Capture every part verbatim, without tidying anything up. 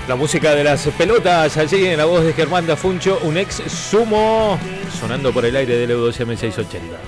La música de las pelotas allí en la voz de Germán Dafuncho, un ex sumo, sonando por el aire del E U dos M seiscientos ochenta.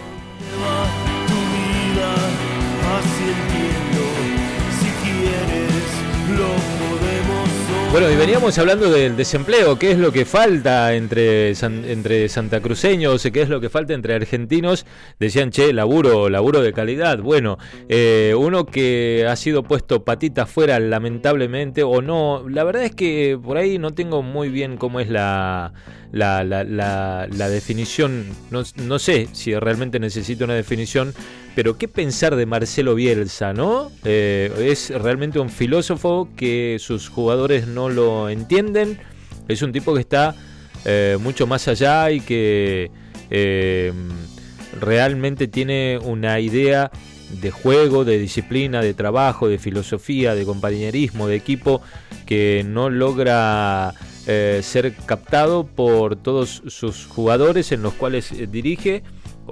Bueno, y veníamos hablando del desempleo, qué es lo que falta entre, san, entre santacruceños, qué es lo que falta entre argentinos. Decían, che, laburo, laburo de calidad. Bueno, eh, uno que ha sido puesto patita afuera lamentablemente, o no, la verdad es que por ahí no tengo muy bien cómo es la, la, la, la, la definición, no, no sé si realmente necesito una definición, pero qué pensar de Marcelo Bielsa, ¿no? Eh, es realmente un filósofo que sus jugadores no lo entienden. Es un tipo que está eh, mucho más allá y que eh, realmente tiene una idea de juego, de disciplina, de trabajo, de filosofía, de compañerismo, de equipo, que no logra eh, ser captado por todos sus jugadores en los cuales eh, dirige.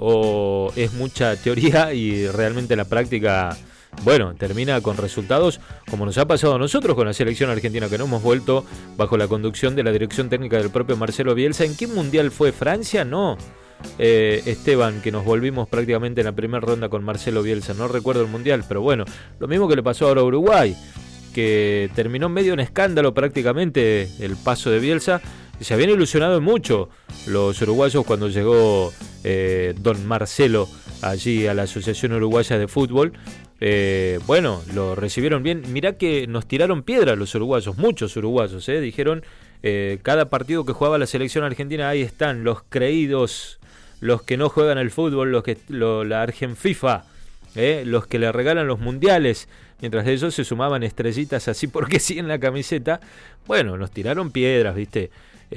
O es mucha teoría y realmente la práctica, bueno, termina con resultados como nos ha pasado a nosotros con la selección argentina, que no hemos vuelto bajo la conducción de la dirección técnica del propio Marcelo Bielsa. ¿En qué mundial fue? ¿Francia? No. Eh, Esteban, que nos volvimos prácticamente en la primera ronda con Marcelo Bielsa. No recuerdo el mundial, pero bueno, lo mismo que le pasó ahora a Uruguay, que terminó medio en escándalo prácticamente el paso de Bielsa. Se habían ilusionado mucho los uruguayos cuando llegó eh, don Marcelo allí a la Asociación Uruguaya de Fútbol. Eh, bueno, lo recibieron bien. Mirá que nos tiraron piedra los uruguayos, muchos uruguayos, eh, dijeron, eh, cada partido que jugaba la selección argentina, ahí están los creídos, los que no juegan al fútbol, los que lo, la Argenfifa, eh, los que le regalan los mundiales. Mientras de eso se sumaban estrellitas así porque sí en la camiseta. Bueno, nos tiraron piedras, ¿viste?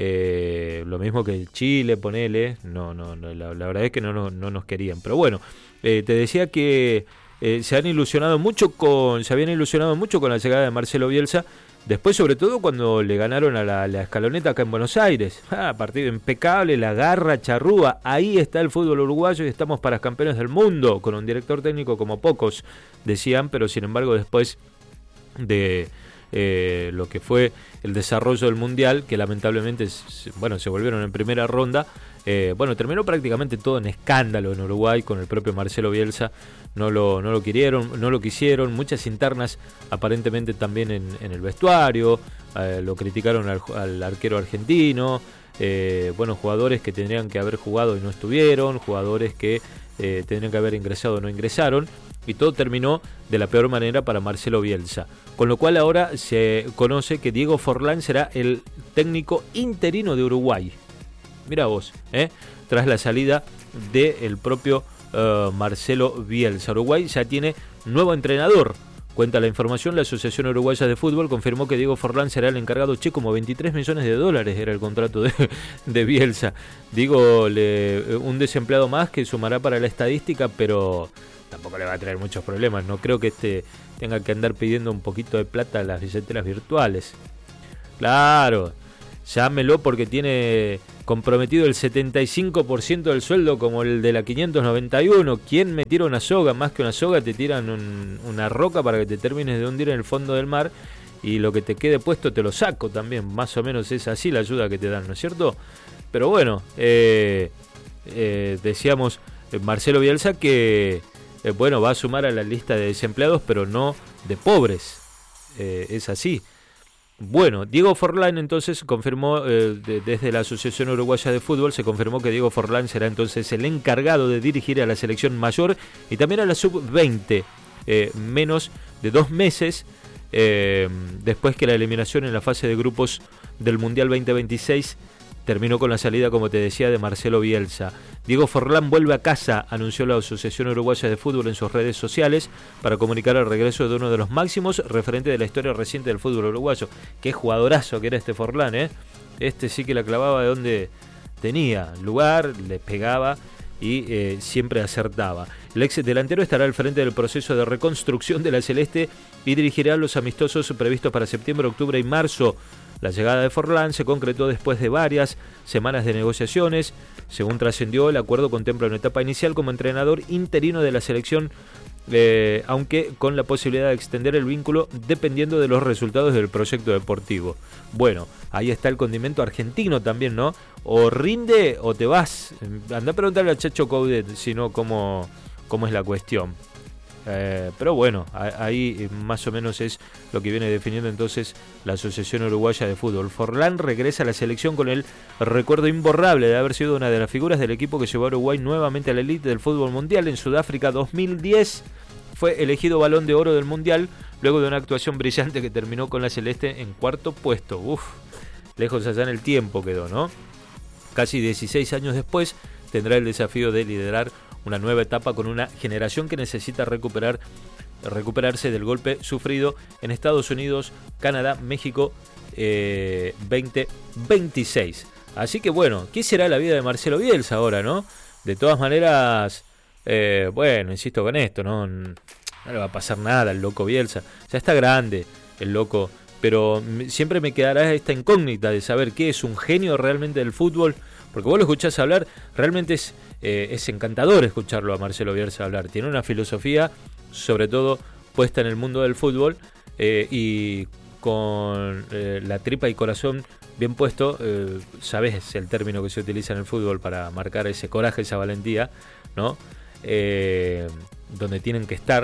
Eh, lo mismo que el Chile, ponele, no, no, no la, la verdad es que no, no, no nos querían, pero bueno, eh, te decía que eh, se han ilusionado mucho con, se habían ilusionado mucho con la llegada de Marcelo Bielsa, después sobre todo cuando le ganaron a la, la Escaloneta acá en Buenos Aires, ah, partido impecable, la garra charrúa, ahí está el fútbol uruguayo y estamos para campeones del mundo, con un director técnico como pocos decían, pero sin embargo después de Eh, lo que fue el desarrollo del Mundial, que lamentablemente bueno, se volvieron en primera ronda, eh, bueno, terminó prácticamente todo en escándalo en Uruguay con el propio Marcelo Bielsa. No lo, no lo quisieron, no lo quisieron, muchas internas aparentemente también en, en el vestuario, eh, lo criticaron al, al arquero argentino, eh, bueno, jugadores que tendrían que haber jugado y no estuvieron, jugadores que eh, tendrían que haber ingresado y no ingresaron. Y todo terminó de la peor manera para Marcelo Bielsa. Con lo cual ahora se conoce que Diego Forlán será el técnico interino de Uruguay. Mira vos, ¿eh? Tras la salida del propio uh, Marcelo Bielsa. Uruguay ya tiene nuevo entrenador. Cuenta la información, la Asociación Uruguaya de Fútbol confirmó que Diego Forlán será el encargado. Che, como veintitrés millones de dólares era el contrato de, de Bielsa. Digo, le, un desempleado más que sumará para la estadística, pero tampoco le va a traer muchos problemas. No creo que este tenga que andar pidiendo un poquito de plata a las billeteras virtuales. Claro, llámelo porque tiene comprometido el setenta y cinco por ciento del sueldo como el de la quinientos noventa y uno. ¿Quién me tira una soga? Más que una soga te tiran un, una roca para que te termines de hundir en el fondo del mar y lo que te quede puesto te lo saco también. Más o menos es así la ayuda que te dan, ¿no es cierto? Pero bueno, eh, eh, decíamos Marcelo Bielsa que Eh, bueno, va a sumar a la lista de desempleados, pero no de pobres. Eh, es así. Bueno, Diego Forlán entonces confirmó, eh, de, desde la Asociación Uruguaya de Fútbol, se confirmó que Diego Forlán será entonces el encargado de dirigir a la selección mayor y también a la sub veinte, eh, menos de dos meses eh, después que la eliminación en la fase de grupos del Mundial veinte veintiséis terminó con la salida, como te decía, de Marcelo Bielsa. Diego Forlán vuelve a casa, anunció la Asociación Uruguaya de Fútbol en sus redes sociales para comunicar el regreso de uno de los máximos referentes de la historia reciente del fútbol uruguayo. Qué jugadorazo que era este Forlán, ¿eh? Este sí que la clavaba de donde tenía lugar, le pegaba y eh, siempre acertaba. El ex delantero estará al frente del proceso de reconstrucción de la Celeste y dirigirá los amistosos previstos para septiembre, octubre y marzo. La llegada de Forlán se concretó después de varias semanas de negociaciones. Según trascendió, el acuerdo contempla una etapa inicial como entrenador interino de la selección eh, aunque con la posibilidad de extender el vínculo dependiendo de los resultados del proyecto deportivo. Bueno, ahí está el condimento argentino también, ¿no? O rinde o te vas. Anda a preguntarle al Chacho Coudet, si no, cómo, cómo es la cuestión. Eh, pero bueno, ahí más o menos es lo que viene definiendo entonces la Asociación Uruguaya de Fútbol. Forlán regresa a la selección con el recuerdo imborrable de haber sido una de las figuras del equipo que llevó a Uruguay nuevamente a la elite del fútbol mundial. En Sudáfrica dos mil diez fue elegido Balón de Oro del Mundial luego de una actuación brillante que terminó con la celeste en cuarto puesto. Uf, lejos allá en el tiempo quedó, ¿no? Casi dieciséis años después tendrá el desafío de liderar una nueva etapa con una generación que necesita recuperar, recuperarse del golpe sufrido en Estados Unidos, Canadá, México eh, veinte veintiséis. Así que bueno, ¿qué será la vida de Marcelo Bielsa ahora, no? De todas maneras, eh, bueno, insisto con esto, ¿no? No le va a pasar nada al loco Bielsa. Ya está grande el loco, pero siempre me quedará esta incógnita de saber qué es un genio realmente del fútbol. Porque vos lo escuchás hablar, realmente es, eh, es encantador escucharlo a Marcelo Bielsa hablar. Tiene una filosofía, sobre todo, puesta en el mundo del fútbol eh, y con eh, la tripa y corazón bien puesto. Eh, sabés el término que se utiliza en el fútbol para marcar ese coraje, esa valentía, ¿no? Eh, donde tienen que estar.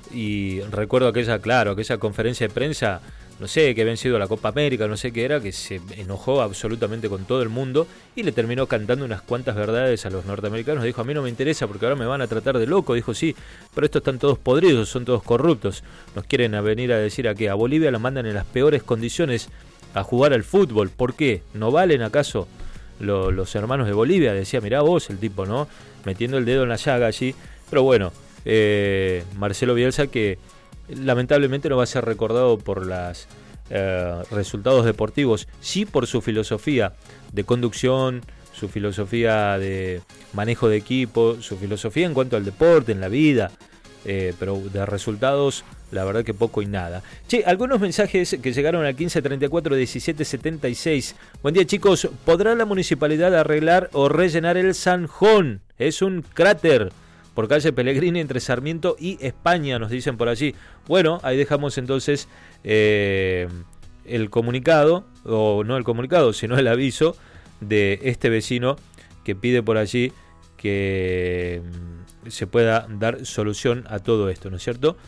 Y recuerdo aquella, claro, aquella conferencia de prensa, no sé, que habían sido la Copa América, no sé qué era, que se enojó absolutamente con todo el mundo y le terminó cantando unas cuantas verdades a los norteamericanos. Dijo, a mí no me interesa porque ahora me van a tratar de loco. Dijo, sí, pero estos están todos podridos, son todos corruptos. Nos quieren a venir a decir a que a Bolivia la mandan en las peores condiciones a jugar al fútbol. ¿Por qué? ¿No valen acaso lo, los hermanos de Bolivia? Decía, mirá vos el tipo, ¿no? Metiendo el dedo en la llaga allí. Pero bueno, eh, Marcelo Bielsa, que lamentablemente no va a ser recordado por los eh, resultados deportivos, sí por su filosofía de conducción, su filosofía de manejo de equipo, su filosofía en cuanto al deporte, en la vida, eh, pero de resultados la verdad que poco y nada. Che, algunos mensajes que llegaron al quince treinta y cuatro diecisiete setenta y seis. Buen día, chicos. ¿Podrá la municipalidad arreglar o rellenar el Zanjón? Es un cráter por calle Pellegrini entre Sarmiento y España, nos dicen por allí. Bueno, ahí dejamos entonces eh, el comunicado, o no el comunicado, sino el aviso de este vecino que pide por allí que se pueda dar solución a todo esto, ¿no es cierto?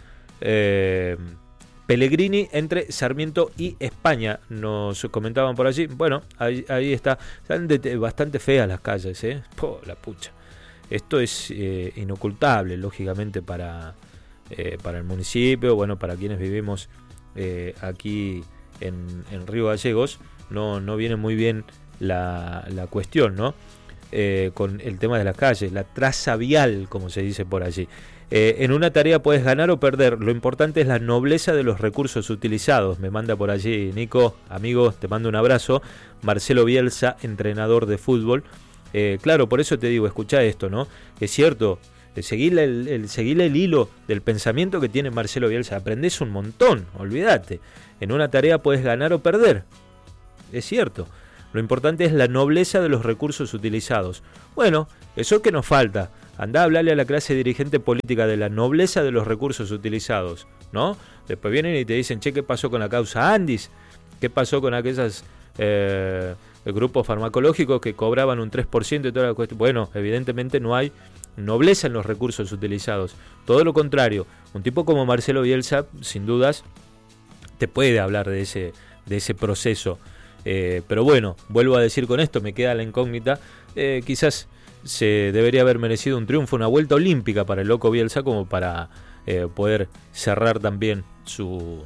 Eh, Pellegrini entre Sarmiento y España, nos comentaban por allí. Bueno, ahí, ahí está. Están de, bastante feas las calles, ¿eh? Po, la pucha. Esto es eh, inocultable, lógicamente, para, eh, para el municipio, bueno, para quienes vivimos eh, aquí en, en Río Gallegos, no, no viene muy bien la, la cuestión, ¿no? Eh, con el tema de las calles, la traza vial, como se dice por allí. Eh, en una tarea puedes ganar o perder, lo importante es la nobleza de los recursos utilizados. Me manda por allí Nico, amigo, te mando un abrazo. Marcelo Bielsa, entrenador de fútbol. Eh, claro, por eso te digo, escuchá esto, ¿no? Es cierto, eh, seguile el, el, seguile el hilo del pensamiento que tiene Marcelo Bielsa. Aprendés un montón, olvídate. En una tarea puedes ganar o perder. Es cierto. Lo importante es la nobleza de los recursos utilizados. Bueno, eso que nos falta. Andá a hablarle a la clase dirigente política de la nobleza de los recursos utilizados, ¿no? Después vienen y te dicen, che, ¿qué pasó con la causa Andis? ¿Qué pasó con aquellas eh, grupos farmacológicos que cobraban un tres por ciento y toda la cuestión? Bueno, evidentemente no hay nobleza en los recursos utilizados. Todo lo contrario, un tipo como Marcelo Bielsa, sin dudas, te puede hablar de ese, de ese proceso. Eh, pero bueno, vuelvo a decir con esto, me queda la incógnita. Eh, quizás se debería haber merecido un triunfo, una vuelta olímpica para el loco Bielsa, como para eh, poder cerrar también su,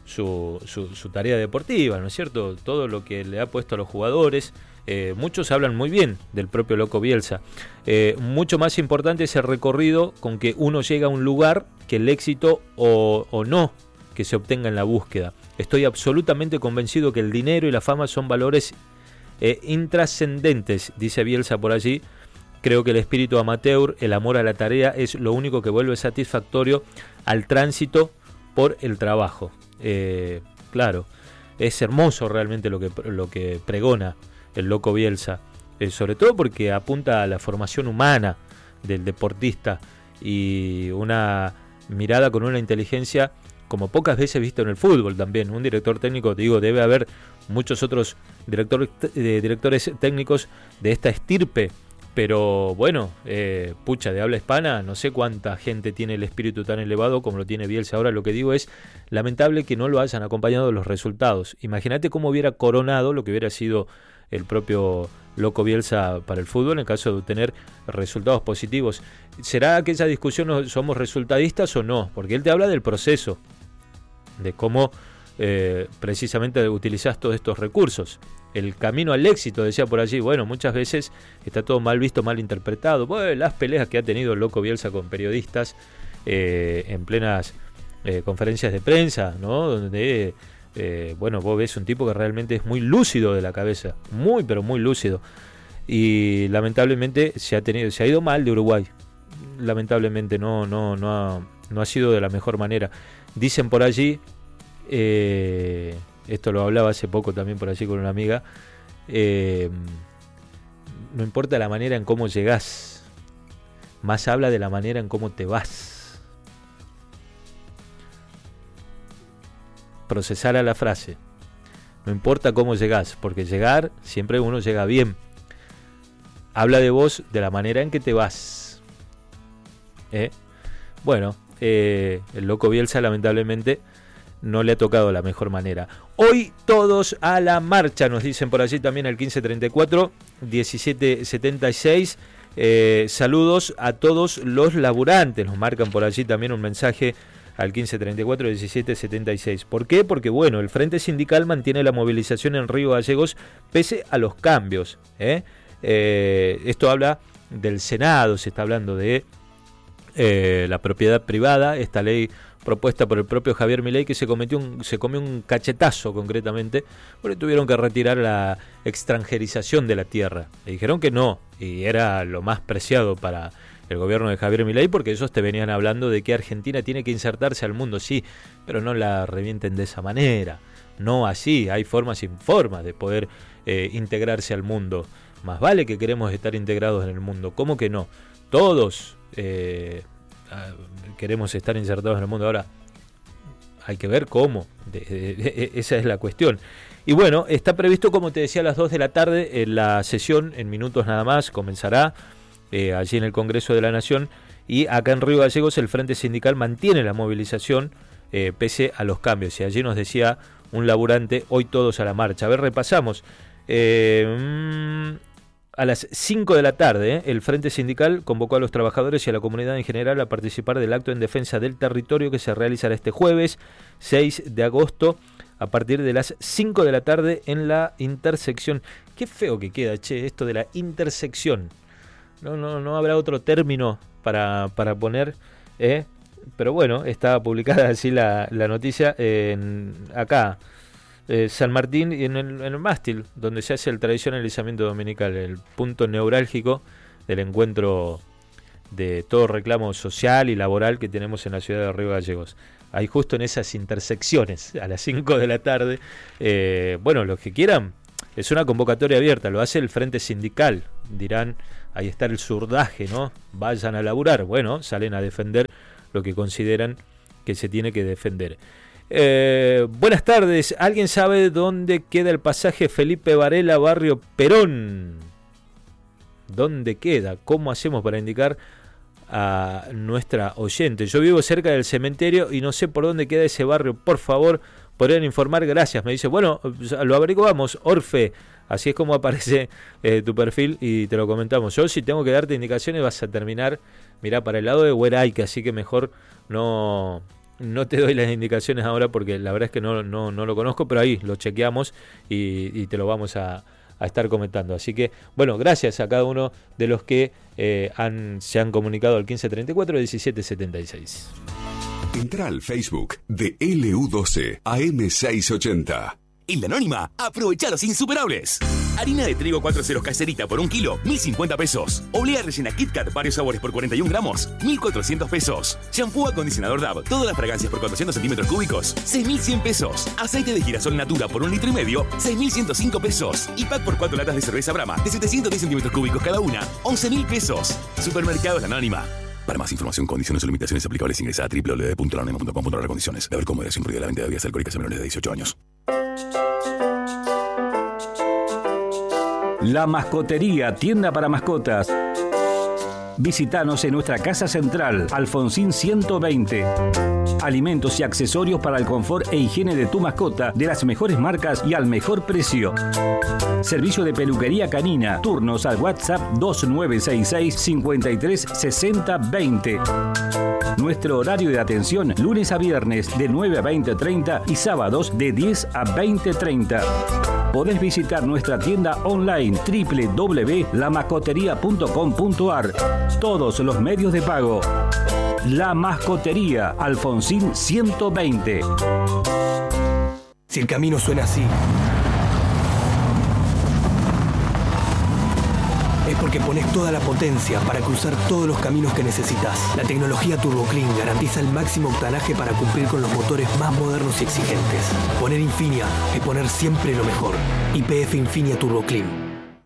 su, su, su tarea deportiva, ¿no es cierto? Todo lo que le ha puesto a los jugadores. Eh, muchos hablan muy bien del propio loco Bielsa. Eh, mucho más importante es el recorrido con que uno llega a un lugar que el éxito o, o no que se obtenga en la búsqueda. Estoy absolutamente convencido que el dinero y la fama son valores eh, intrascendentes, dice Bielsa por allí. Creo que el espíritu amateur, el amor a la tarea, es lo único que vuelve satisfactorio al tránsito por el trabajo. Eh, claro, es hermoso realmente lo que, lo que pregona el loco Bielsa, eh, sobre todo porque apunta a la formación humana del deportista y una mirada con una inteligencia como pocas veces visto en el fútbol también. Un director técnico, te digo, debe haber muchos otros directores, eh, directores técnicos de esta estirpe, pero bueno, eh, pucha, de habla hispana, no sé cuánta gente tiene el espíritu tan elevado como lo tiene Bielsa. Ahora lo que digo es lamentable que no lo hayan acompañado los resultados. Imagínate cómo hubiera coronado lo que hubiera sido el propio loco Bielsa para el fútbol en caso de obtener resultados positivos. ¿Será que esa discusión somos resultadistas o no? Porque él te habla del proceso, de cómo eh, precisamente utilizás todos estos recursos. El camino al éxito, decía por allí, bueno, muchas veces está todo mal visto, mal interpretado. Bueno, las peleas que ha tenido el loco Bielsa con periodistas eh, en plenas eh, conferencias de prensa, ¿no? Donde, eh, bueno, vos ves un tipo que realmente es muy lúcido de la cabeza, muy, pero muy lúcido. Y lamentablemente se ha tenido, se ha ido mal de Uruguay. Lamentablemente no, no, no ha, no ha sido de la mejor manera. Dicen por allí, eh, esto lo hablaba hace poco también por allí con una amiga, eh, no importa la manera en cómo llegás, más habla de la manera en cómo te vas. Procesar a la frase. No importa cómo llegás, porque llegar, siempre uno llega bien. Habla de vos de la manera en que te vas. ¿Eh? Bueno, eh, el loco Bielsa lamentablemente no le ha tocado la mejor manera. Hoy todos a la marcha, nos dicen por allí también al quince treinta y cuatro, diecisiete setenta y seis. Eh, saludos a todos los laburantes, nos marcan por allí también un mensaje al quince treinta y cuatro, diecisiete setenta y seis. ¿Por qué? Porque bueno, el Frente Sindical mantiene la movilización en Río Gallegos pese a los cambios. ¿eh? Eh, esto habla del Senado, se está hablando de eh, la propiedad privada, esta ley propuesta por el propio Javier Milei, que se cometió un, se comió un cachetazo concretamente, porque tuvieron que retirar la extranjerización de la tierra. Le dijeron que no, y era lo más preciado para el gobierno de Javier Milei, porque ellos te venían hablando de que Argentina tiene que insertarse al mundo, sí, pero no la revienten de esa manera, no así, hay formas y formas de poder eh, integrarse al mundo. Más vale que queremos estar integrados en el mundo, ¿cómo que no? Todos eh, queremos estar insertados en el mundo. Ahora hay que ver cómo, de, de, de, esa es la cuestión. Y bueno, está previsto, como te decía, a las dos de la tarde en la sesión, en minutos nada más, comenzará eh, allí en el Congreso de la Nación, y acá en Río Gallegos el Frente Sindical mantiene la movilización eh, pese a los cambios. Y allí nos decía un laburante, hoy todos a la marcha. A ver, repasamos. Eh, mmm, A las cinco de la tarde, ¿eh? el Frente Sindical convocó a los trabajadores y a la comunidad en general a participar del acto en defensa del territorio que se realizará este jueves seis de agosto a partir de las cinco de la tarde en la intersección. Qué feo que queda, che, esto de la intersección. No, no, no habrá otro término para, para poner, ¿eh? Pero bueno, está publicada así la, la noticia en, acá. Eh, San Martín y en el, en el mástil, donde se hace el tradicionalizamiento dominical, el punto neurálgico del encuentro de todo reclamo social y laboral que tenemos en la ciudad de Río Gallegos. Ahí justo en esas intersecciones, a las cinco de la tarde, eh, bueno, los que quieran, es una convocatoria abierta, lo hace el Frente Sindical, dirán, ahí está el surdaje, ¿no? Vayan a laburar, bueno, salen a defender lo que consideran que se tiene que defender. Eh, buenas tardes, ¿alguien sabe dónde queda el pasaje Felipe Varela, barrio Perón? ¿Dónde queda? ¿Cómo hacemos para indicar a nuestra oyente? Yo vivo cerca del cementerio y no sé por dónde queda ese barrio, por favor, podrían informar, gracias. Me dice, bueno, lo averiguamos, Orfe, así es como aparece eh, tu perfil y te lo comentamos. Yo si tengo que darte indicaciones vas a terminar, mirá, para el lado de Hueraique, así que mejor no... No te doy las indicaciones ahora porque la verdad es que no, no, no lo conozco, pero ahí lo chequeamos y, y te lo vamos a, a estar comentando. Así que, bueno, gracias a cada uno de los que eh, han, se han comunicado al quince treinta y cuatro, diecisiete setenta y seis. Entra al Facebook de L U doce A M seiscientos ochenta. En La Anónima, aprovecha los insuperables. Harina de trigo cuatro ceros caserita por un kilo, mil cincuenta pesos. Oblea rellena Kit Kat, varios sabores por cuarenta y un gramos, mil cuatrocientos pesos. Shampoo acondicionador D A V, todas las fragancias por cuatrocientos centímetros cúbicos, seis mil cien pesos. Aceite de girasol Natura por un litro y medio, seis mil ciento cinco pesos. Y pack por cuatro latas de cerveza Brahma, de setecientos diez centímetros cúbicos cada una, once mil pesos. Supermercados La Anónima. Para más información, condiciones o limitaciones aplicables, ingresa a doble u doble u doble u punto la unema punto com punto a r condiciones. Beber con moderación, prohibida la venta de bebidas alcohólicas a menores de dieciocho años. La Mascotería, tienda para mascotas. Visítanos en nuestra casa central, Alfonsín ciento veinte. Alimentos y accesorios para el confort e higiene de tu mascota de las mejores marcas y al mejor precio. Servicio de peluquería canina. Turnos al WhatsApp dos nueve seis seis, cinco tres seis cero dos cero. Nuestro horario de atención lunes a viernes de nueve a veinte treinta y sábados de diez a veinte treinta. Podés visitar nuestra tienda online doble u doble u doble u punto la mascotería punto com punto a r. Todos los medios de pago. La Mascotería, Alfonsín ciento veinte. Si el camino suena así, es porque pones toda la potencia para cruzar todos los caminos que necesitas. La tecnología Turbo Clean garantiza el máximo octanaje para cumplir con los motores más modernos y exigentes. Poner Infinia es poner siempre lo mejor. Y P F Infinia Turbo Clean.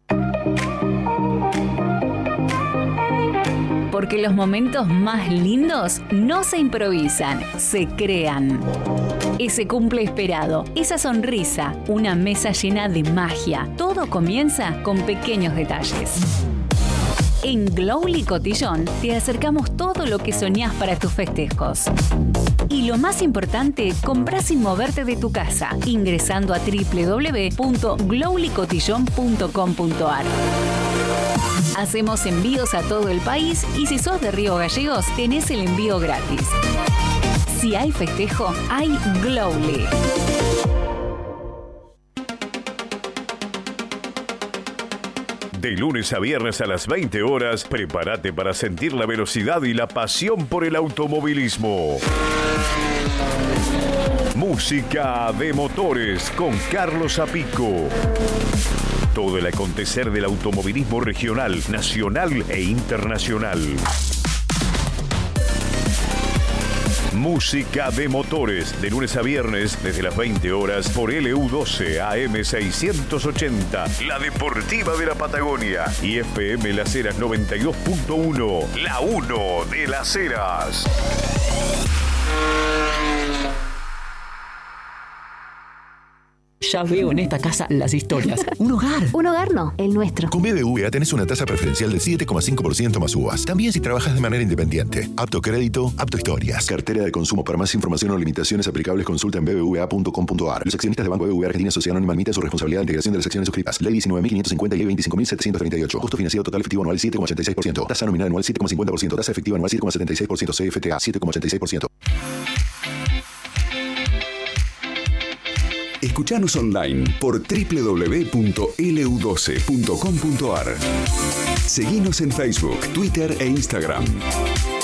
Porque los momentos más lindos no se improvisan, se crean. Ese cumple esperado, esa sonrisa, una mesa llena de magia. Todo comienza con pequeños detalles. En Glowly Cotillón te acercamos todo lo que soñás para tus festejos. Y lo más importante, comprás sin moverte de tu casa, ingresando a doble u doble u doble u punto glowly cotillón punto com punto a r. Hacemos envíos a todo el país y si sos de Río Gallegos, tenés el envío gratis. Si hay festejo, hay Glowly. De lunes a viernes a las veinte horas, prepárate para sentir la velocidad y la pasión por el automovilismo. Música de motores con Carlos Apico. Todo el acontecer del automovilismo regional, nacional e internacional. Música de motores, de lunes a viernes, desde las veinte horas, por L U doce A M seiscientos ochenta, la deportiva de la Patagonia, y F M Las Heras noventa y dos punto uno, la uno de Las Heras. Ya veo en esta casa las historias. Un hogar. Un hogar no, el nuestro. Con B B V A tenés una tasa preferencial del siete coma cinco por ciento más U V A. También si trabajas de manera independiente. Apto crédito, apto historias. Cartera de consumo. Para más información o limitaciones aplicables, consulta en b b v a punto com punto a r. Los accionistas de Banco B B V A Argentina Sociedad Anónima admiten su responsabilidad de integración de las acciones suscritas. Ley diecinueve mil quinientos cincuenta y Ley veinticinco mil setecientos treinta y ocho. Costo financiero total efectivo anual siete coma ochenta y seis por ciento. Tasa nominal anual siete coma cincuenta por ciento. Tasa efectiva anual siete coma setenta y seis por ciento. C F T A siete coma ochenta y seis por ciento. Escuchanos online por doble u doble u doble u punto l u doce punto com punto a r. Seguinos en Facebook, Twitter e Instagram.